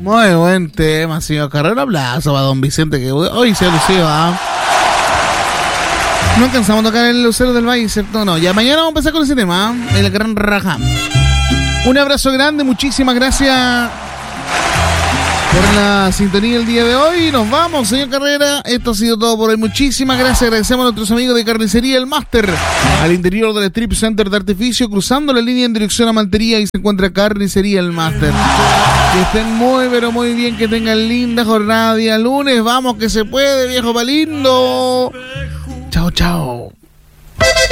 Muy buen tema, señor Carrera. Un aplauso para don Vicente, que hoy se ha lucido, No alcanzamos a tocar el Lucero del Valle, ¿cierto? No, ya mañana vamos a empezar con ese tema, el Gran Raja. Un abrazo grande, muchísimas gracias por la sintonía el día de hoy. Nos vamos, señor Carrera. Esto ha sido todo por hoy. Muchísimas gracias. Agradecemos a nuestros amigos de Carnicería El Máster, al interior del Strip Center de Artificio, cruzando la línea en dirección a Maltería, y se encuentra Carnicería El Máster. Que estén muy, pero muy bien, que tengan linda jornada día lunes. Vamos, que se puede, viejo palindo. Chao, chao.